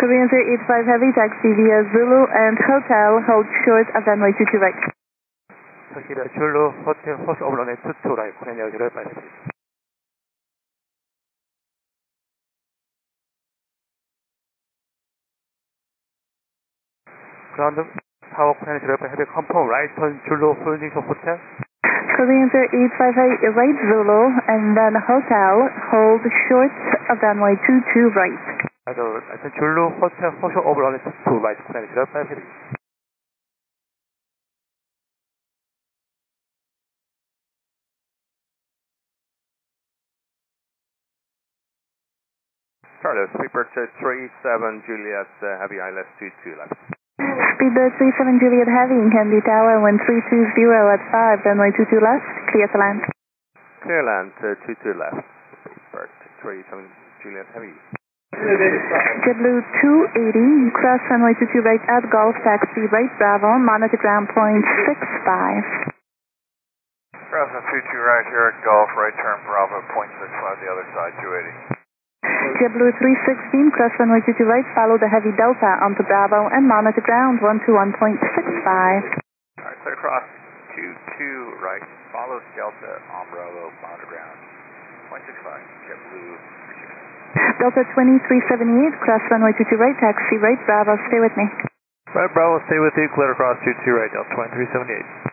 Korean 085 Heavy, taxi via Zulu and Hotel, hold short of runway 22 right. Turkey Zulu, Hotel, Horse over runway 22 right, Korean 085 Heavy. Ground Tower, Korean 085 Heavy, confirm right turn Zulu, holding to Hotel. Korean 085 Heavy, right Zulu, and then Hotel, hold short of runway 22 right. I think Zulu, Hotel, Horse over runway 22 right, Korean 085 Heavy. Charlie, Speedbird 37 Juliet Heavy ILS 22 left. Speedbird 37 Juliet Heavy, Candy Tower, wind 320 at 5, runway 22 left, clear to land. Clear land 22 left. Speedbird 37 Juliet Heavy. JetBlue 280, cross runway 22 right at Golf, taxi right Bravo, monitor ground point 65. Cross on 22 right here at Golf, right turn Bravo, point 65 the other side, 280. JetBlue 316, cross runway 22 right, follow the heavy Delta onto Bravo and monitor ground 121.65. Alright, clear cross 22 right, follow Delta on Bravo, monitor ground, 0.65, JetBlue 316. Delta 2378, cross runway 22 right, taxi right Bravo, stay with me. Right, Bravo, stay with you, clear across 22 right, Delta 2378.